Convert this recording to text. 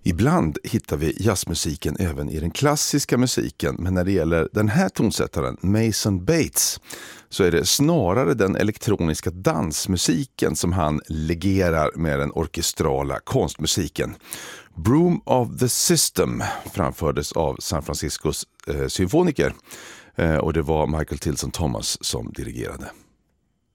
Ibland hittar vi jazzmusiken även i den klassiska musiken, men när det gäller den här tonsättaren, Mason Bates, så är det snarare den elektroniska dansmusiken som han legerar med den orkestrala konstmusiken. Broom of the System framfördes av San Franciscos symfoniker och det var Michael Tilson Thomas som dirigerade.